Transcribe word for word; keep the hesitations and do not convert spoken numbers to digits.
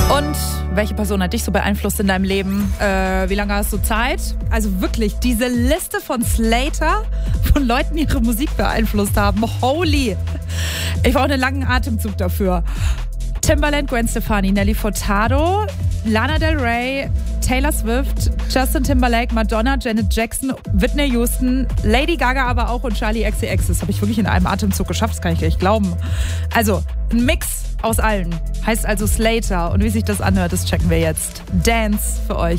Und welche Person hat dich so beeinflusst in deinem Leben? Äh, wie lange hast du Zeit? Also wirklich, diese Liste von Slater, von Leuten, die ihre Musik beeinflusst haben. Holy! Ich brauche einen langen Atemzug dafür. Timbaland, Gwen Stefani, Nelly Furtado, Lana Del Rey, Taylor Swift, Justin Timberlake, Madonna, Janet Jackson, Whitney Houston, Lady Gaga aber auch und Charli X C X. Das habe ich wirklich in einem Atemzug geschafft, das kann ich echt glauben. Also, ein Mix aus allen. Heißt also Slater. Und wie sich das anhört, das checken wir jetzt. Dance für euch.